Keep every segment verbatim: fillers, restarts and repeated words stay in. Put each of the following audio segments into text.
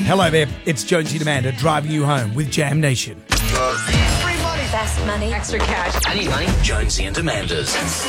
Hello there, it's Jonesy and Amanda driving you home with Jam Nation. Free money. Fast money. Extra cash. I need money. Jonesy and Amanda's.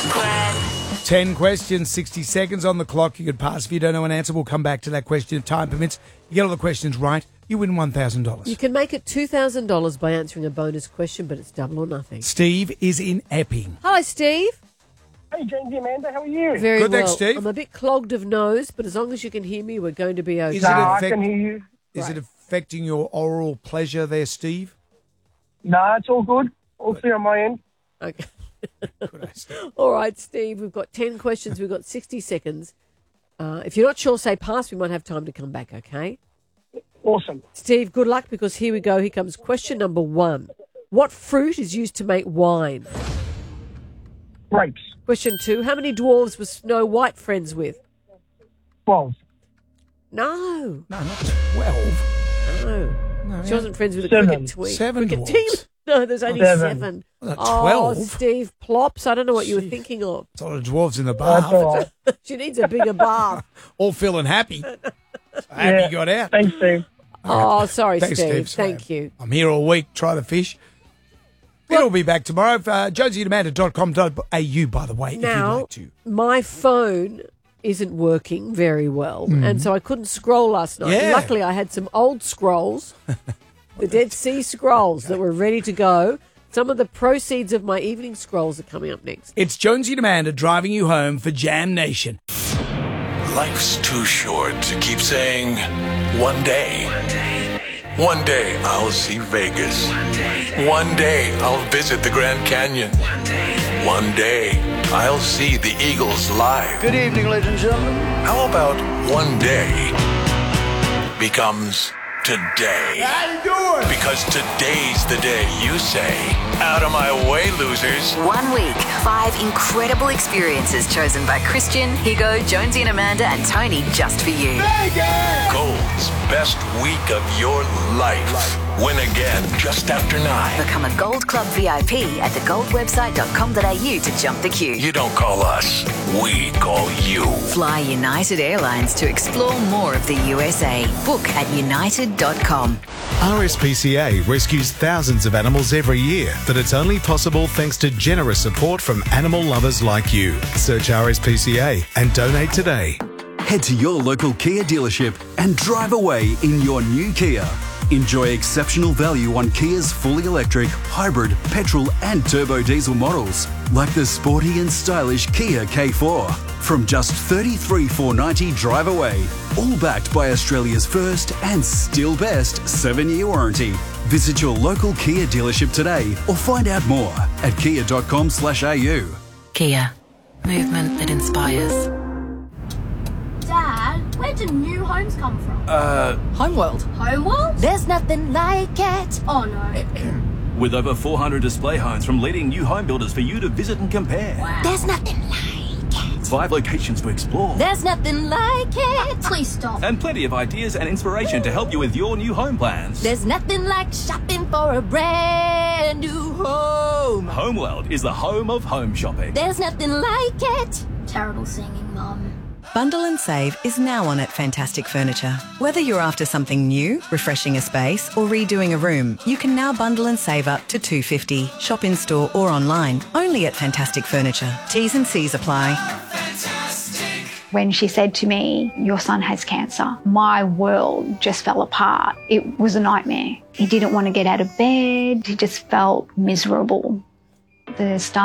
Ten questions, sixty seconds on the clock. You could pass if you don't know an answer. We'll come back to that question if time permits. You get all the questions right, you win one thousand dollars. You can make it two thousand dollars by answering a bonus question, but it's double or nothing. Steve is in Epping. Hi, Steve. Hey, Jonesy, Amanda, how are you? Very Good, well. thanks, Steve. I'm a bit clogged of nose, but as long as you can hear me, we're going to be okay. Is No, it I affect- can hear you. Is Right. it affecting your oral pleasure there, Steve? No, it's all good. All clear on my end. Okay. Could I say? All right, Steve, we've got ten questions. We've got sixty seconds. Uh, if you're not sure, say pass. We might have time to come back, okay? Awesome. Steve, good luck because here we go. Here comes question number one. What fruit is used to make wine? Grapes. Question two. How many dwarves was Snow White friends with? twelve. No. No, not twelve. No. No, She yeah. wasn't friends with a Seven. cricket twig. Seven cricket dwarves. team. No, there's only Seven. seven. Well, Oh, twelve. Steve Plops. I don't know what you were Jeez. thinking of. It's a lot of dwarves in the That's bath. all right. She needs a bigger bath. All feeling happy. Happy Yeah. you got out. Thanks, Steve. Oh, sorry, Thanks, Steve. Steve. Sorry. Thank you. I'm here all week. Try the fish. It'll be back tomorrow. Uh, jonesy and amanda dot com dot a u, by the way, if you'd Now, like to. my phone isn't working very well, and so I couldn't scroll last night. Yeah. Luckily, I had some old scrolls, the Dead Sea Scrolls, that were ready to go. Some of the proceeds of my evening scrolls are coming up next. It's Jonesy and Amanda driving you home for Jam Nation. Life's too short to keep saying, one day. One day I'll see Vegas. One day I'll visit the Grand Canyon. One day I'll see the Eagles live. Good evening, ladies and gentlemen. How about one day becomes today? How you doing? Because today's the day you say, out of my way, losers. One week, five incredible experiences chosen by Christian, Higo, Jonesy and Amanda and Tony just for you. Gold's best week of your life. Win again just after nine. Become a Gold Club V I P at the gold website dot com dot a u to jump the queue. You don't call us, we call you. Fly United Airlines to explore more of the U S A. Book at united dot com. R S P C A rescues thousands of animals every year, but it's only possible thanks to generous support from animal lovers like you. Search R S P C A and donate today. Head to your local Kia dealership and drive away in your new Kia. Enjoy exceptional value on Kia's fully electric, hybrid, petrol and turbo diesel models, like the sporty and stylish Kia K four. From just thirty-three thousand four hundred ninety dollars drive away, all backed by Australia's first and still best seven-year warranty. Visit your local Kia dealership today or find out more at kia dot com slash a u. Kia. Movement that inspires. Dad, where do new homes come from? Uh, Homeworld. Homeworld? There's nothing like it. Oh no. With over four hundred display homes from leading new home builders for you to visit and compare. Wow. There's nothing like it. Five locations to explore. There's nothing like it. Please stop. And plenty of ideas and inspiration to help you with your new home plans. There's nothing like shopping for a brand new home. Homeworld is the home of home shopping. There's nothing like it. Terrible singing, Mum. Bundle and save is now on at Fantastic Furniture. Whether you're after something new, refreshing a space, or redoing a room, you can now bundle and save up to two hundred fifty dollars. Shop in store or online, only at Fantastic Furniture. T's and C's apply. When she said to me, your son has cancer, my world just fell apart. It was a nightmare. He didn't want to get out of bed. He just felt miserable. The staff